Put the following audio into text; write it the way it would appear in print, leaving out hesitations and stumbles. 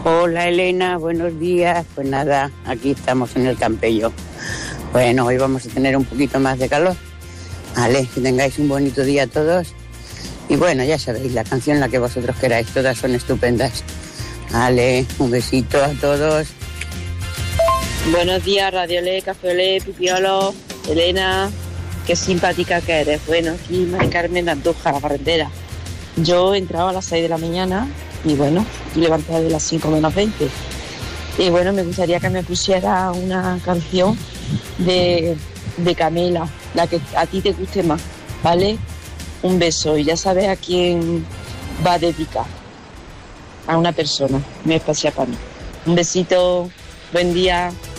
Hola Elena, buenos días. Pues nada, aquí estamos en el Campello. Bueno, hoy vamos a tener un poquito más de calor. Vale, que tengáis un bonito día todos. Y bueno, ya sabéis, la canción la que vosotros queráis, todas son estupendas. Vale, un besito a todos. Buenos días, Radiolé, Cafeolé, Pipiolo, Elena, qué simpática que eres. Bueno, aquí Mari Carmen de Andújar, la carretera. Yo entraba a las 6 de la mañana y bueno, levantaba de las 5 menos 20. Y bueno, me gustaría que me pusiera una canción de Camela, la que a ti te guste más, ¿vale? Un beso y ya sabes a quién va a dedicar. A una persona, muy especial para mí. Un besito, buen día.